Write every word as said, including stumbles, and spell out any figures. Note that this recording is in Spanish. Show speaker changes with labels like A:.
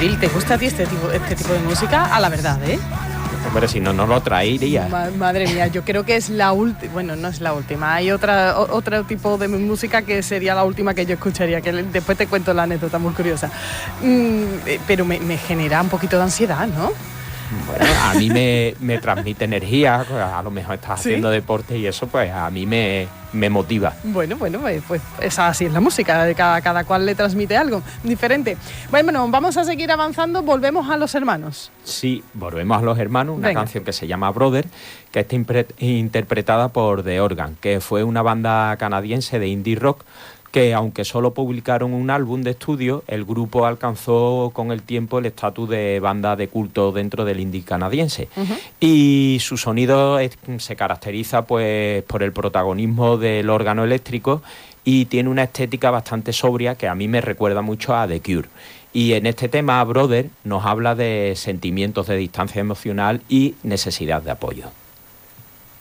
A: Abril, ¿te gusta a ti este tipo, este tipo de música? A la verdad, ¿eh?
B: Hombre, si no, no lo traería.
A: Ma- madre mía, yo creo que es la última, bueno, no es la última, hay otra o- otro tipo de música que sería la última que yo escucharía, que le- después te cuento la anécdota muy curiosa. Mm, eh, pero me, me genera un poquito de ansiedad, ¿no?
B: Bueno, a mí me, me transmite energía, pues, a lo mejor estás
A: ¿Sí?
B: haciendo deporte y eso pues a mí me, me motiva.
A: Bueno, bueno, pues, pues esa así es la música, cada, cada cual le transmite algo diferente. Bueno, vamos a seguir avanzando, volvemos a Los Hermanos.
B: Sí, volvemos a Los Hermanos, una
A: Venga.
B: canción que se llama Brother, que está impre- interpretada por The Organ, que fue una banda canadiense de indie rock que, aunque solo publicaron un álbum de estudio, el grupo alcanzó con el tiempo el estatus de banda de culto dentro del indie canadiense.
A: Uh-huh.
B: Y su sonido es- se caracteriza pues por el protagonismo del órgano eléctrico y tiene una estética bastante sobria que a mí me recuerda mucho a The Cure. Y en este tema, Brother nos habla de sentimientos de distancia emocional y necesidad de apoyo.